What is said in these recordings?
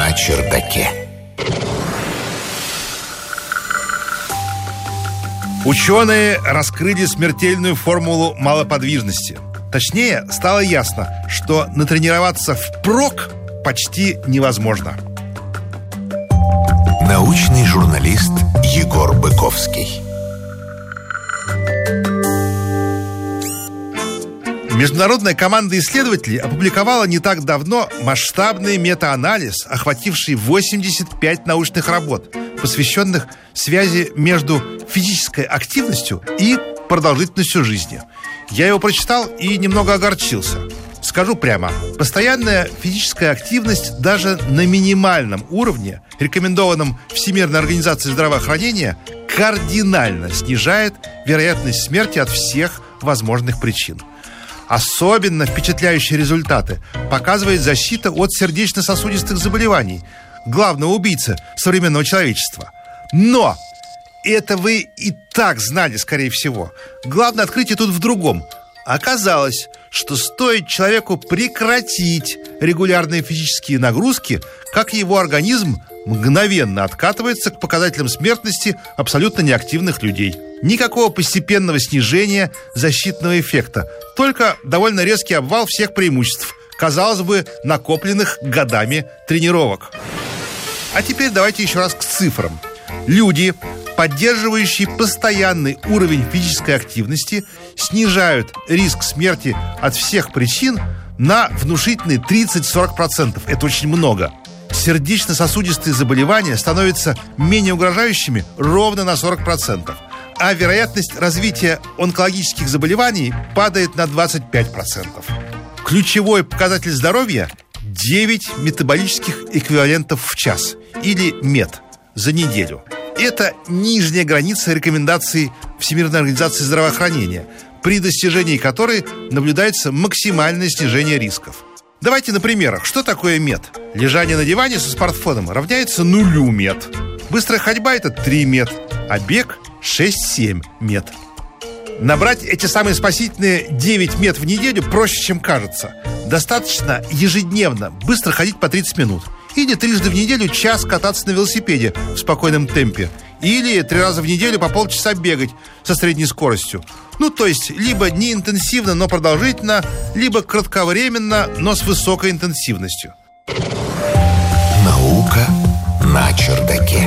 на чердаке. Ученые раскрыли смертельную формулу малоподвижности. Точнее, стало ясно, что натренироваться впрок почти невозможно. Научный журналист Егор Быковский. Международная команда исследователей опубликовала не так давно масштабный метаанализ, охвативший 85 научных работ, посвященных связи между физической активностью и продолжительностью жизни. Я его прочитал и немного огорчился. Скажу прямо, постоянная физическая активность даже на минимальном уровне, рекомендованном Всемирной организацией здравоохранения, кардинально снижает вероятность смерти от всех возможных причин. Особенно впечатляющие результаты показывает защита от сердечно-сосудистых заболеваний, главного убийцы современного человечества. Но это вы и так знали, скорее всего. Главное открытие тут в другом. Оказалось, что стоит человеку прекратить регулярные физические нагрузки, как его организм мгновенно откатывается к показателям смертности абсолютно неактивных людей. Никакого постепенного снижения защитного эффекта, только довольно резкий обвал всех преимуществ, казалось бы, накопленных годами тренировок. А теперь давайте еще раз к цифрам. Люди, поддерживающие постоянный уровень физической активности, снижают риск смерти от всех причин на внушительные 30-40%. Это очень много. Сердечно-сосудистые заболевания становятся менее угрожающими ровно на 40%. А вероятность развития онкологических заболеваний падает на 25%. Ключевой показатель здоровья – 9 метаболических эквивалентов в час, или МЕТ, за неделю. Это нижняя граница рекомендаций Всемирной организации здравоохранения, при достижении которой наблюдается максимальное снижение рисков. Давайте на примерах. Что такое МЕТ? Лежание на диване со смартфоном равняется 0 МЕТ. Быстрая ходьба – это 3 МЕТ, а бег – 6-7 МЕТ. Набрать эти самые спасительные 9 МЕТ в неделю проще, чем кажется. Достаточно ежедневно быстро ходить по 30 минут. Или трижды в неделю час кататься на велосипеде в спокойном темпе. Или 3 раза в неделю по полчаса бегать со средней скоростью. То есть, либо не интенсивно, но продолжительно, либо кратковременно, но с высокой интенсивностью. Наука на чердаке.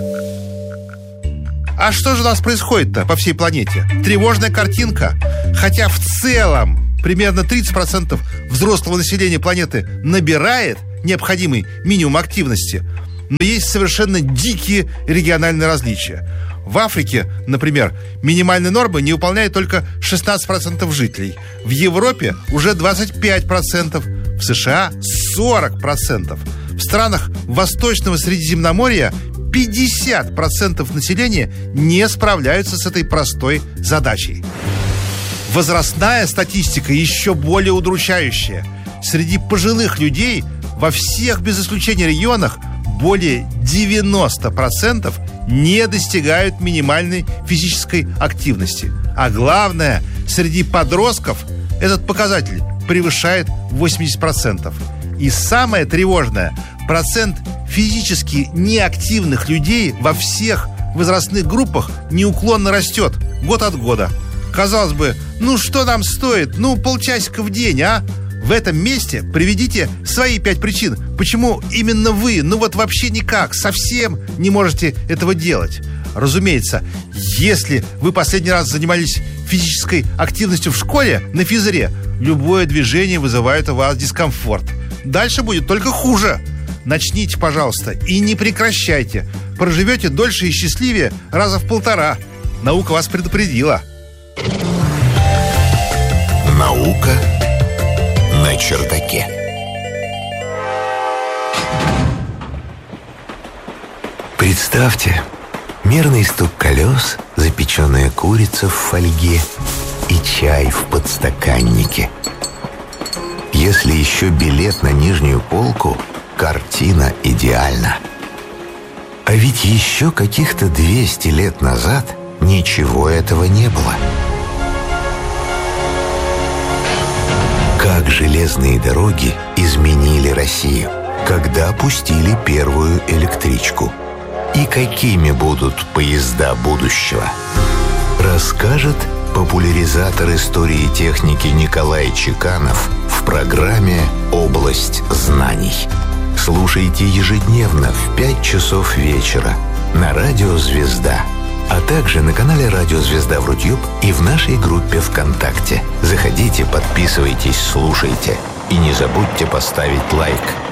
А что же у нас происходит-то по всей планете? Тревожная картинка. Хотя в целом примерно 30% взрослого населения планеты набирает необходимый минимум активности, но есть совершенно дикие региональные различия. В Африке, например, минимальной нормы не выполняет только 16% жителей. В Европе уже 25%, в США 40%. В странах Восточного Средиземноморья 50% населения не справляются с этой простой задачей. Возрастная статистика еще более удручающая. Среди пожилых людей во всех без исключения регионах более 90% не достигают минимальной физической активности. А главное, среди подростков этот показатель превышает 80%. И самое тревожное, процент физически неактивных людей во всех возрастных группах неуклонно растет год от года. Казалось бы, что нам стоит? Полчасика в день, а? В этом месте приведите свои 5 причин, почему именно вы, вообще никак, совсем не можете этого делать. Разумеется, если вы последний раз занимались физической активностью в школе, на физре, любое движение вызывает у вас дискомфорт. Дальше будет только хуже. Начните, пожалуйста, и не прекращайте. Проживете дольше и счастливее раза в 1,5. Наука вас предупредила. Наука на чердаке. Представьте, мерный стук колес, запеченная курица в фольге и чай в подстаканнике. Если еще билет на нижнюю полку, картина идеальна. А ведь еще каких-то 200 лет назад ничего этого не было. Как железные дороги изменили Россию, когда пустили первую электричку и какими будут поезда будущего, расскажет популяризатор истории техники Николай Чеканов в программе «Область знаний». Слушайте ежедневно в 5 часов вечера на радио «Звезда», а также на канале «Радио Звезда» в YouTube и в нашей группе ВКонтакте. Заходите, подписывайтесь, слушайте. И не забудьте поставить лайк.